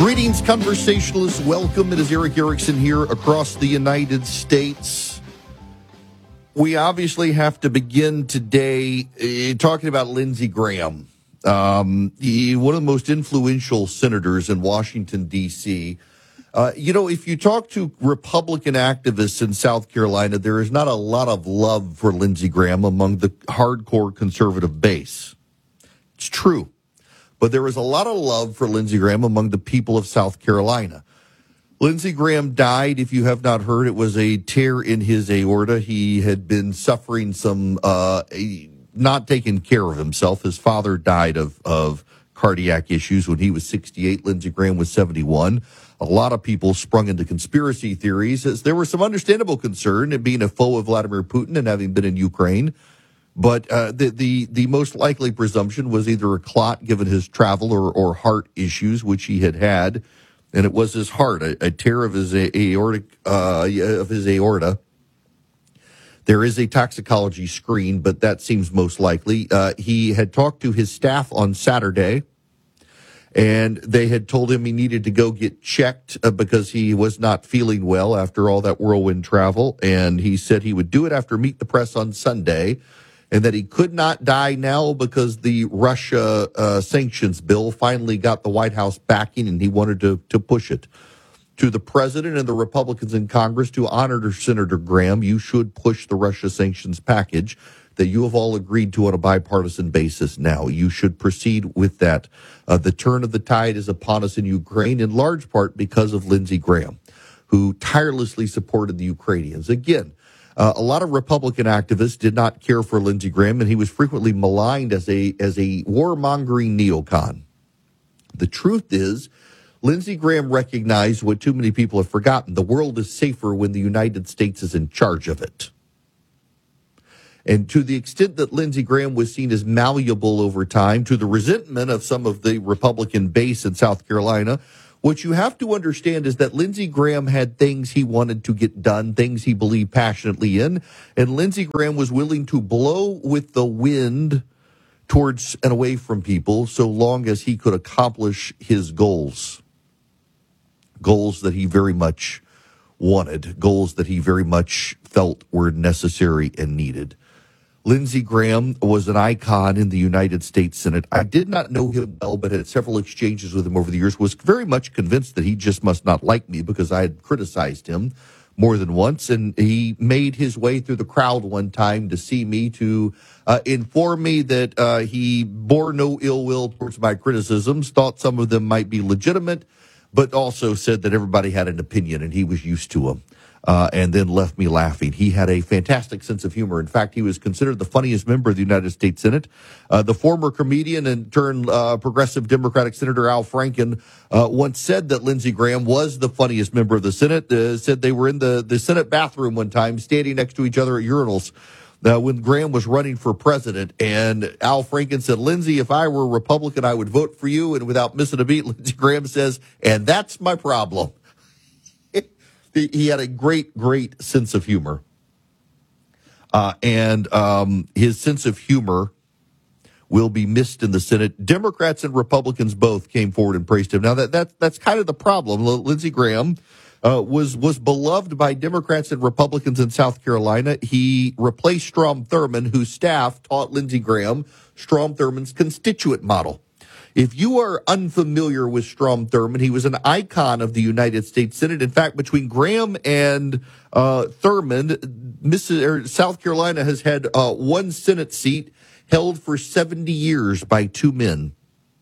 Greetings, conversationalists. Welcome. It is Erick Erickson here across the United States. We obviously have to begin today talking about Lindsey Graham, one of the most influential senators in Washington, D.C. If you talk to Republican activists in South Carolina, there is not a lot of love for Lindsey Graham among the hardcore conservative base. It's true. But there is a lot of love for Lindsey Graham among the people of South Carolina. Lindsey Graham died, if you have not heard, it was a tear in his aorta. He had been suffering some, not taking care of himself. His father died of cardiac issues when he was 68. Lindsey Graham was 71. A lot of people sprung into conspiracy theories as there was some understandable concern in being a foe of Vladimir Putin and having been in Ukraine. But the most likely presumption was either a clot given his travel or heart issues, which he had, and it was his heart, a tear of his aorta. There is a toxicology screen, but that seems most likely. He had talked to his staff on Saturday, and they had told him he needed to go get checked because he was not feeling well after all that whirlwind travel, and he said he would do it after Meet the Press on Sunday. And that he could not die now because the Russia sanctions bill finally got the White House backing, and he wanted to push it. To the president and the Republicans in Congress, to honor Senator Graham, you should push the Russia sanctions package that you have all agreed to on a bipartisan basis now. You should proceed with that. The turn of the tide is upon us in Ukraine, in large part because of Lindsey Graham, who tirelessly supported the Ukrainians. Again, a lot of Republican activists did not care for Lindsey Graham, and he was frequently maligned as a warmongering neocon. The truth is, Lindsey Graham recognized what too many people have forgotten. The world is safer when the United States is in charge of it. And to the extent that Lindsey Graham was seen as malleable over time, to the resentment of some of the Republican base in South Carolina, what you have to understand is that Lindsey Graham had things he wanted to get done, things he believed passionately in, and Lindsey Graham was willing to blow with the wind towards and away from people so long as he could accomplish his goals that he very much wanted, goals that he very much felt were necessary and needed. Lindsey Graham was an icon in the United States Senate. I did not know him well, but had several exchanges with him over the years, was very much convinced that he just must not like me because I had criticized him more than once. And he made his way through the crowd one time to see me, to inform me that he bore no ill will towards my criticisms, thought some of them might be legitimate, but also said that everybody had an opinion and he was used to them. And then left me laughing. He had a fantastic sense of humor. In fact, he was considered the funniest member of the United States Senate. The former comedian and turned progressive Democratic Senator Al Franken once said that Lindsey Graham was the funniest member of the Senate. Said they were in the Senate bathroom one time, standing next to each other at urinals when Graham was running for president. And Al Franken said, "Lindsey, if I were a Republican, I would vote for you." And without missing a beat, Lindsey Graham says, "And that's my problem." He had a great sense of humor. And his sense of humor will be missed in the Senate. Democrats and Republicans both came forward and praised him. Now, that's kind of the problem. Lindsey Graham was beloved by Democrats and Republicans in South Carolina. He replaced Strom Thurmond, whose staff taught Lindsey Graham Strom Thurmond's constituent model. If you are unfamiliar with Strom Thurmond, he was an icon of the United States Senate. In fact, between Graham and Thurmond, South Carolina has had one Senate seat held for 70 years by two men.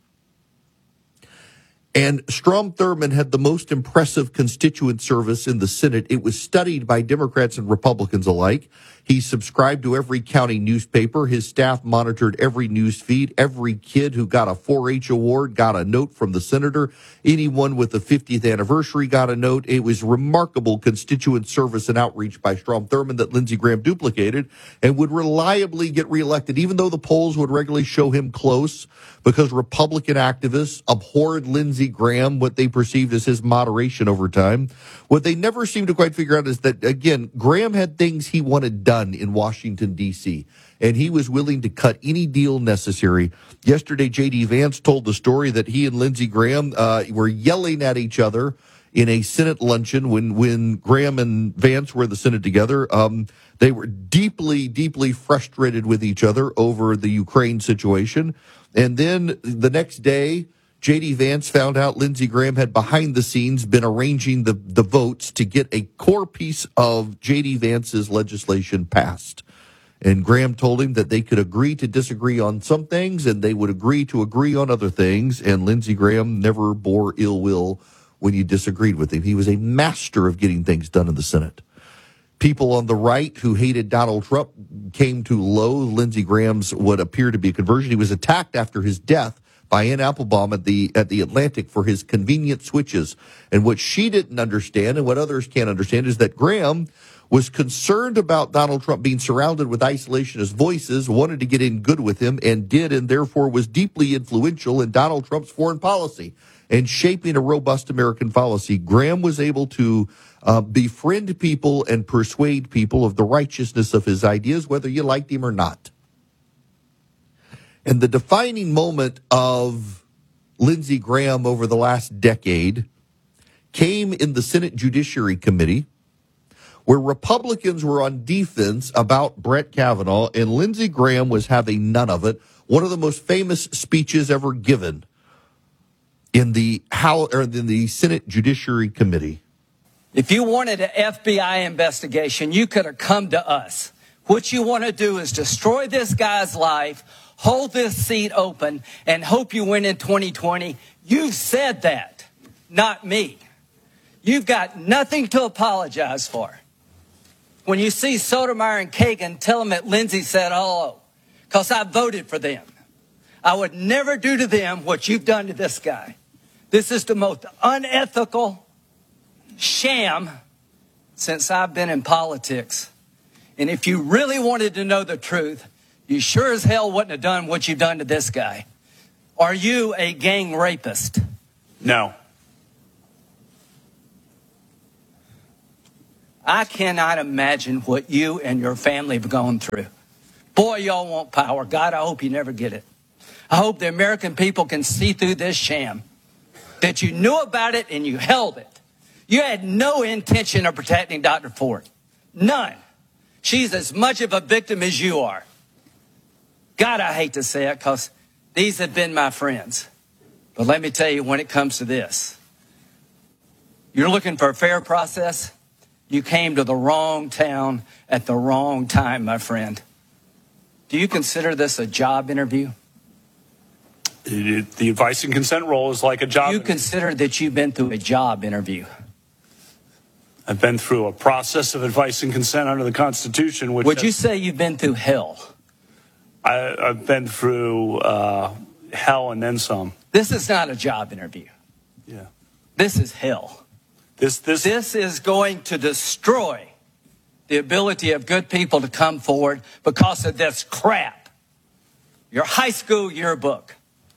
And Strom Thurmond had the most impressive constituent service in the Senate. It was studied by Democrats and Republicans alike. He subscribed to every county newspaper. His staff monitored every news feed. Every kid who got a 4-H award got a note from the senator. Anyone with the 50th anniversary got a note. It was remarkable constituent service and outreach by Strom Thurmond that Lindsey Graham duplicated and would reliably get reelected, even though the polls would regularly show him close, because Republican activists abhorred Lindsey Lindsey Graham, what they perceived as his moderation over time. What they never seemed to quite figure out is that, again, Graham had things he wanted done in Washington, D.C., and he was willing to cut any deal necessary. Yesterday, J.D. Vance told the story that he and Lindsey Graham were yelling at each other in a Senate luncheon when Graham and Vance were in the Senate together. They were deeply, deeply frustrated with each other over the Ukraine situation. And then the next day, J.D. Vance found out Lindsey Graham had behind the scenes been arranging the votes to get a core piece of J.D. Vance's legislation passed. And Graham told him that they could agree to disagree on some things and they would agree to agree on other things. And Lindsey Graham never bore ill will when you disagreed with him. He was a master of getting things done in the Senate. People on the right who hated Donald Trump came to loathe Lindsey Graham's what appeared to be a conversion. He was attacked after his death by Ann Applebaum at the Atlantic for his convenient switches. And what she didn't understand and what others can't understand is that Graham was concerned about Donald Trump being surrounded with isolationist voices, wanted to get in good with him, and did, and therefore was deeply influential in Donald Trump's foreign policy and shaping a robust American policy. Graham was able to befriend people and persuade people of the righteousness of his ideas, whether you liked him or not. And the defining moment of Lindsey Graham over the last decade came in the Senate Judiciary Committee, where Republicans were on defense about Brett Kavanaugh, and Lindsey Graham was having none of it. One of the most famous speeches ever given in the Senate Judiciary Committee. If you wanted an FBI investigation, you could have come to us. What you want to do is destroy this guy's life, hold this seat open, and hope you win in 2020. You've said that, not me. You've got nothing to apologize for. When you see Sotomayor and Kagan, tell them that Lindsey said hello, because I voted for them. I would never do to them what you've done to this guy. This is the most unethical sham since I've been in politics. And if you really wanted to know the truth, you sure as hell wouldn't have done what you've done to this guy. Are you a gang rapist? No. I cannot imagine what you and your family have gone through. Boy, y'all want power. God, I hope you never get it. I hope the American people can see through this sham, that you knew about it and you held it. You had no intention of protecting Dr. Ford. None. She's as much of a victim as you are. God, I hate to say it because these have been my friends. But let me tell you, when it comes to this, you're looking for a fair process. You came to the wrong town at the wrong time, my friend. Do you consider this a job interview? The advice and consent role is like a job. You consider that you've been through a job interview? I've been through a process of advice and consent under the Constitution. Would you say you've been through hell? I've been through hell and then some. This is not a job interview. Yeah. This is hell. This is going to destroy the ability of good people to come forward because of this crap. Your high school yearbook.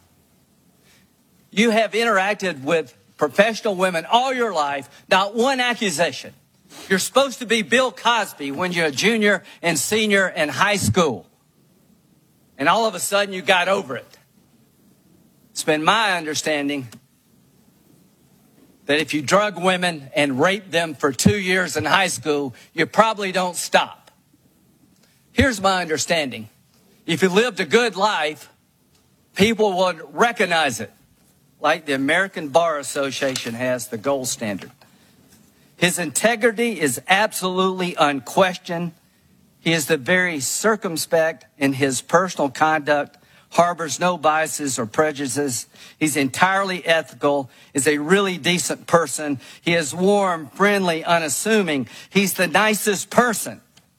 You have interacted with professional women all your life, not one accusation. You're supposed to be Bill Cosby when you're a junior and senior in high school. And all of a sudden you got over it. It's been my understanding that if you drug women and rape them for 2 years in high school, you probably don't stop. Here's my understanding. If you lived a good life, people would recognize it, like the American Bar Association has the gold standard. His integrity is absolutely unquestioned. He is the very circumspect in his personal conduct, harbors no biases or prejudices. He's entirely ethical, is a really decent person. He is warm, friendly, unassuming. He's the nicest person.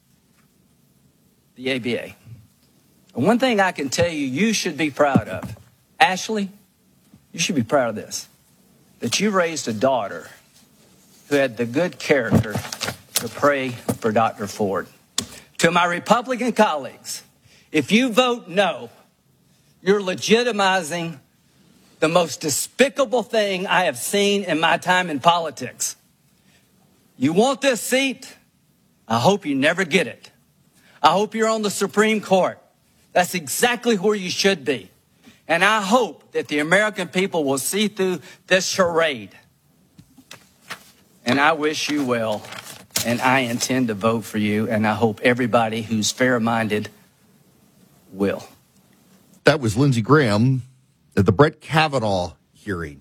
The ABA. And one thing I can tell you, you should be proud of. Ashley, you should be proud of this. That you raised a daughter who had the good character to pray for Dr. Ford. To my Republican colleagues, if you vote no, you're legitimizing the most despicable thing I have seen in my time in politics. You want this seat? I hope you never get it. I hope you're on the Supreme Court. That's exactly where you should be. And I hope that the American people will see through this charade. And I wish you well, and I intend to vote for you, and I hope everybody who's fair-minded will. That was Lindsey Graham at the Brett Kavanaugh hearing.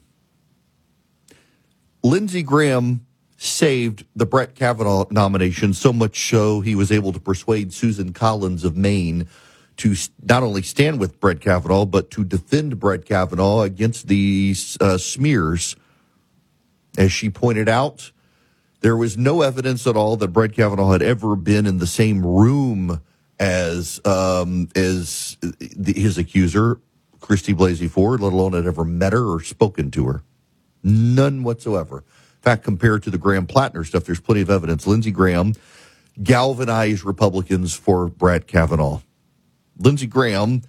Lindsey Graham saved the Brett Kavanaugh nomination, so much so he was able to persuade Susan Collins of Maine to not only stand with Brett Kavanaugh, but to defend Brett Kavanaugh against these smears. As she pointed out, there was no evidence at all that Brett Kavanaugh had ever been in the same room as his accuser, Christy Blasey Ford, let alone had ever met her or spoken to her. None whatsoever. In fact, compared to the Graham-Plattner stuff, there's plenty of evidence. Lindsey Graham galvanized Republicans for Brett Kavanaugh. Lindsey Graham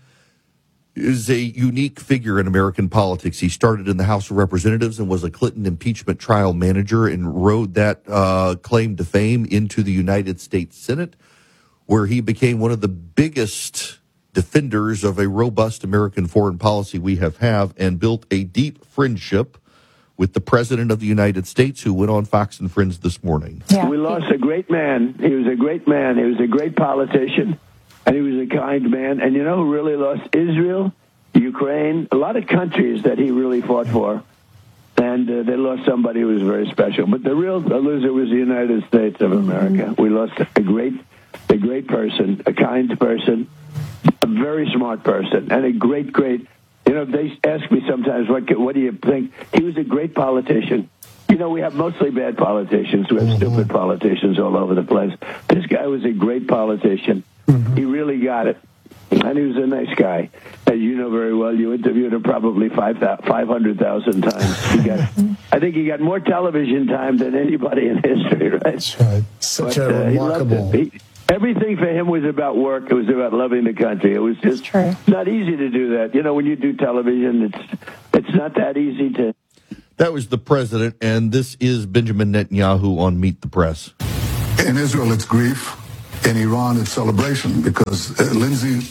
is a unique figure in American politics. He started in the House of Representatives and was a Clinton impeachment trial manager and rode that claim to fame into the United States Senate, where he became one of the biggest defenders of a robust American foreign policy we have and built a deep friendship with the President of the United States, who went on Fox and Friends this morning. Yeah. We lost a great man. He was a great man. He was a great politician, and he was a kind man. And you know who really lost? Israel, Ukraine, a lot of countries that he really fought for. And they lost somebody who was very special. But the real loser was the United States of America. We lost a great person, a kind person, a very smart person, and a great, you know, they ask me sometimes, what do you think? He was a great politician. You know, we have mostly bad politicians. We have stupid politicians all over the place. This guy was a great politician. He really got it. And he was a nice guy. As you know very well, you interviewed him probably 500,000 times. I think he got more television time than anybody in history, right? That's right. Such a remarkable... Everything for him was about work. It was about loving the country. It was just not easy to do that. You know, when you do television, it's not that easy to... That was the president, and this is Benjamin Netanyahu on Meet the Press. In Israel, it's grief. In Iran, it's celebration, because Lindsey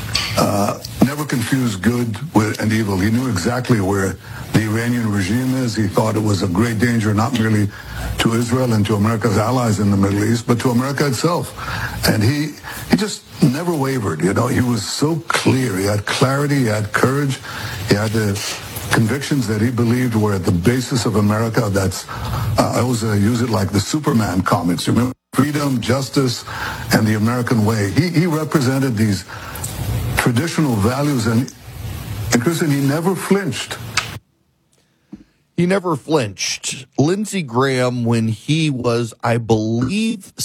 never confused good and evil. He knew exactly where the Iranian regime is. He thought it was a great danger, not merely to Israel and to America's allies in the Middle East, but to America itself. And he just never wavered. You know, he was so clear. He had clarity. He had courage. He had the convictions that he believed were at the basis of America. That's I always use it like the Superman comics. Remember? Freedom, justice, and the American way. He represented these traditional values, and Christian, he never flinched. He never flinched. Lindsey Graham, when he was, I believe,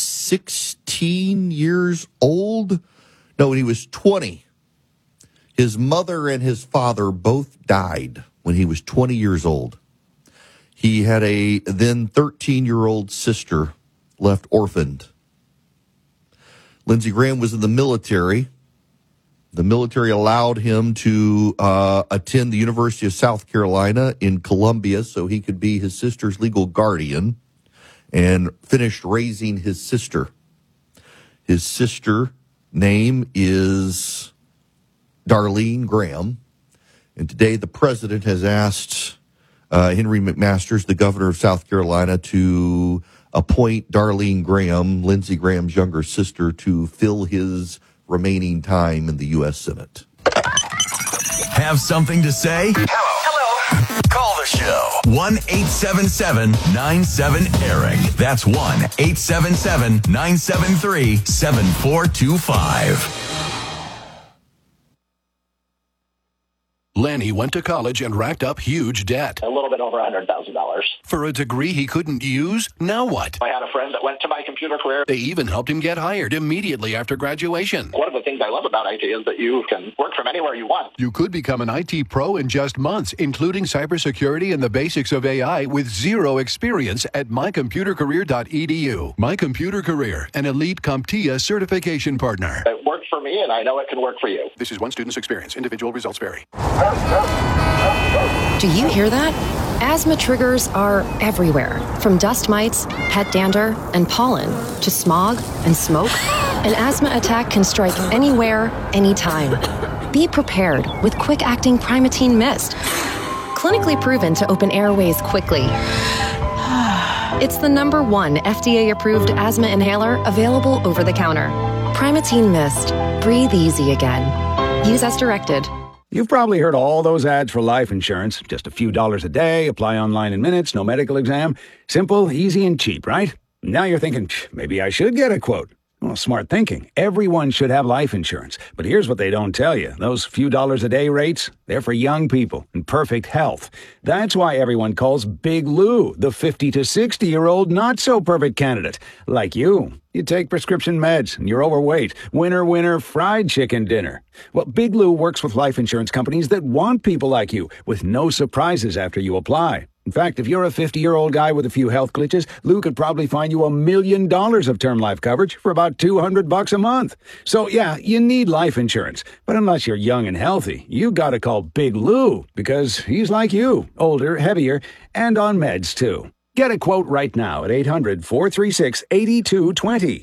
16 years old, no, when he was 20, his mother and his father both died when he was 20 years old. He had a then 13-year-old sister left orphaned. Lindsey Graham was in the military. The military allowed him to attend the University of South Carolina in Columbia so he could be his sister's legal guardian, and finished raising his sister. His sister name is Darlene Graham. And today the president has asked Henry McMaster, the governor of South Carolina, to appoint Darlene Graham, Lindsey Graham's younger sister, to fill his remaining time in the U.S. Senate. Have something to say? Hello. Call the show. 1-877-97-ERIC. That's 1-877-973-7425. Lenny went to college and racked up huge debt. A little bit over $100,000. For a degree he couldn't use? Now what? I had a friend that went to My Computer Career. They even helped him get hired immediately after graduation. One of the things I love about IT is that you can work from anywhere you want. You could become an IT pro in just months, including cybersecurity and the basics of AI with zero experience at mycomputercareer.edu. My Computer Career, an elite CompTIA certification partner. It worked for me, and I know it can work for you. This is one student's experience. Individual results vary. Do you hear that? Asthma triggers are everywhere, from dust mites, pet dander, and pollen, to smog and smoke. An asthma attack can strike anywhere, anytime. Be prepared with quick-acting Primatene Mist. Clinically proven to open airways quickly. It's the #1 FDA-approved asthma inhaler available over the counter. Primatene Mist. Breathe easy again. Use as directed. You've probably heard all those ads for life insurance. Just a few dollars a day, apply online in minutes, no medical exam. Simple, easy, and cheap, right? Now you're thinking, maybe I should get a quote. Well, smart thinking. Everyone should have life insurance. But here's what they don't tell you. Those few dollars a day rates, they're for young people in perfect health. That's why everyone calls Big Lou the 50 to 60-year-old not-so-perfect candidate. Like you. You take prescription meds and you're overweight. Winner, winner, fried chicken dinner. Well, Big Lou works with life insurance companies that want people like you with no surprises after you apply. In fact, if you're a 50-year-old guy with a few health glitches, Lou could probably find you $1 million of term life coverage for about $200 a month. So, yeah, you need life insurance. But unless you're young and healthy, you gotta call Big Lou because he's like you, older, heavier, and on meds, too. Get a quote right now at 800-436-8220,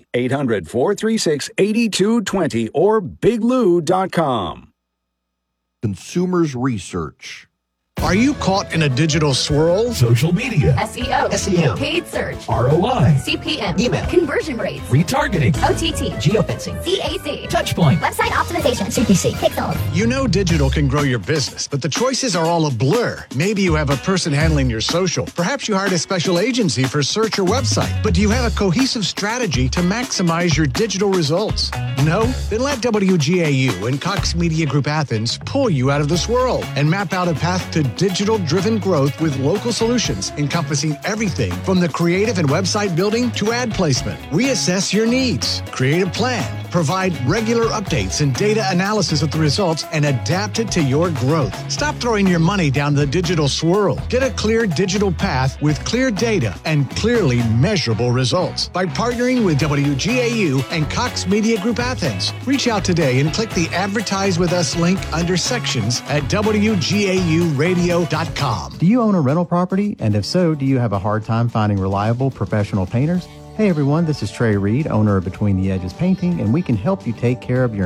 800-436-8220, or biglou.com. Consumers Research. Are you caught in a digital swirl? Social media, SEO, paid search, ROI, CPM, email, conversion rates, retargeting, OTT, geofencing, CAC, Touchpoint, website optimization, CPC, Pixel. You know digital can grow your business, but the choices are all a blur. Maybe you have a person handling your social. Perhaps you hired a special agency for search or website. But do you have a cohesive strategy to maximize your digital results? No? Then let WGAU and Cox Media Group Athens pull you out of the swirl and map out a path to digital-driven growth with local solutions encompassing everything from the creative and website building to ad placement. Reassess your needs, create a plan, provide regular updates and data analysis of the results, and adapt it to your growth. Stop throwing your money down the digital swirl. Get a clear digital path with clear data and clearly measurable results by partnering with WGAU and Cox Media Group Athens. Reach out today and click the Advertise With Us link under Sections at WGAUradio.com. Do you own a rental property? And if so, do you have a hard time finding reliable professional painters? Hey everyone, this is Trey Reed, owner of Between the Edges Painting, and we can help you take care of your